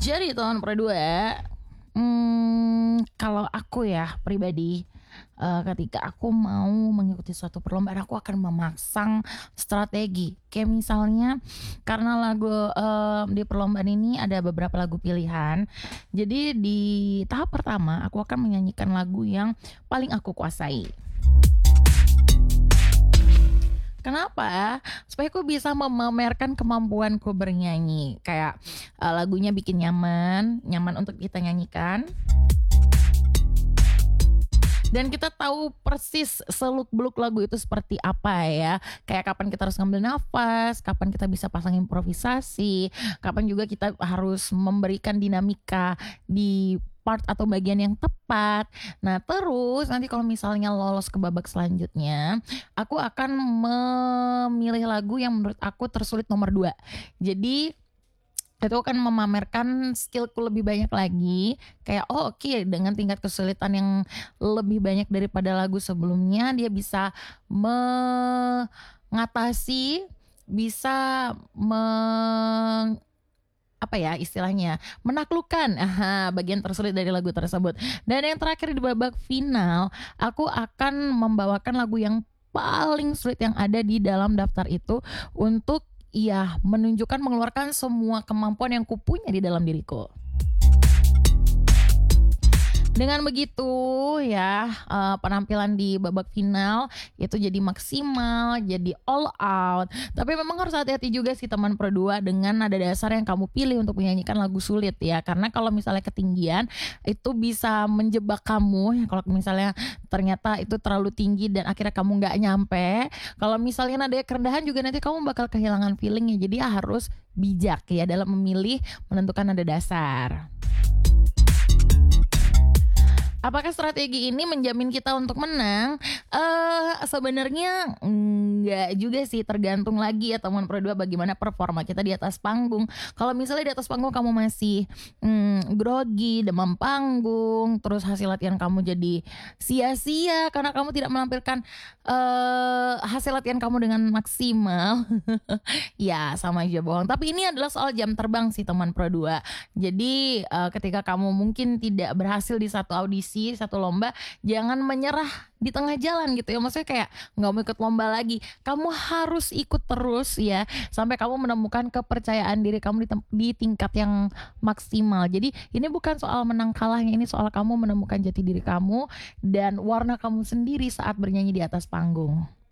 Jadi tahun berdua, kalau aku ya pribadi, ketika aku mau mengikuti suatu perlombaan aku akan memasang strategi. Kayak misalnya karena lagu, di perlombaan ini ada beberapa lagu pilihan, jadi di tahap pertama aku akan menyanyikan lagu yang paling aku kuasai. Kenapa? Supaya aku bisa memamerkan kemampuanku bernyanyi, kayak, lagunya bikin nyaman, nyaman untuk kita nyanyikan, dan kita tahu persis seluk-beluk lagu itu seperti apa ya. Kayak kapan kita harus ngambil nafas, kapan kita bisa pasang improvisasi, kapan juga kita harus memberikan dinamika di part atau bagian yang tepat. Nah, terus nanti kalau misalnya lolos ke babak selanjutnya, aku akan memilih lagu yang menurut aku tersulit nomor 2. Jadi itu akan memamerkan skillku lebih banyak lagi, kayak, oh oke, dengan tingkat kesulitan yang lebih banyak daripada lagu sebelumnya, dia bisa mengatasi, bisa apa ya istilahnya, menaklukkan bagian tersulit dari lagu tersebut. Dan yang terakhir di babak final, aku akan membawakan lagu yang paling sulit yang ada di dalam daftar itu untuk ya menunjukkan mengeluarkan semua kemampuan yang kupunya di dalam diriku. Dengan begitu ya, penampilan di babak final itu jadi maksimal, jadi all out. Tapi memang harus hati-hati juga sih teman Pro 2 dengan nada dasar yang kamu pilih untuk menyanyikan lagu sulit ya. Karena kalau misalnya ketinggian itu bisa menjebak kamu ya, kalau misalnya ternyata itu terlalu tinggi dan akhirnya kamu nggak nyampe. Kalau misalnya nadanya kerendahan juga nanti kamu bakal kehilangan feelingnya. Jadi harus bijak ya dalam memilih menentukan nada dasar. Apakah strategi ini menjamin kita untuk menang? Sebenarnya enggak juga sih, tergantung lagi ya teman Pro 2 bagaimana performa kita di atas panggung. Kalau misalnya di atas panggung kamu masih grogi, demam panggung, terus hasil latihan kamu jadi sia-sia karena kamu tidak menampilkan hasil latihan kamu dengan maksimal. Ya sama aja bohong. Tapi ini adalah soal jam terbang sih teman Pro 2. Jadi ketika kamu mungkin tidak berhasil di satu audisi, satu lomba, jangan menyerah di tengah jalan gitu ya. Maksudnya kayak nggak mau ikut lomba lagi, kamu harus ikut terus ya sampai kamu menemukan kepercayaan diri kamu di tingkat yang maksimal. Jadi ini bukan soal menang kalahnya, ini soal kamu menemukan jati diri kamu dan warna kamu sendiri saat bernyanyi di atas panggung.